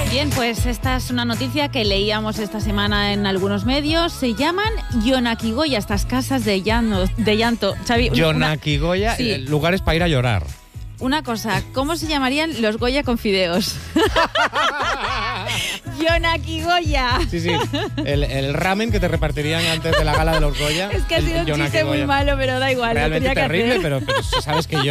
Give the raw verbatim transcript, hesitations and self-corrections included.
Bien, pues esta es una noticia que leíamos esta semana en algunos medios. Se llaman Yonakigoya, estas casas de, llano, de llanto. Xavi, Yonakigoya, sí. Lugares para ir a llorar. Una cosa, ¿cómo se llamarían los Goya con fideos? Yonakigoya. Sí, sí, el, el ramen que te repartirían antes de la gala de los Goya. Es que ha sido un chiste muy malo, pero da igual. Realmente lo tenía terrible, que hacer. pero, pero sabes que yo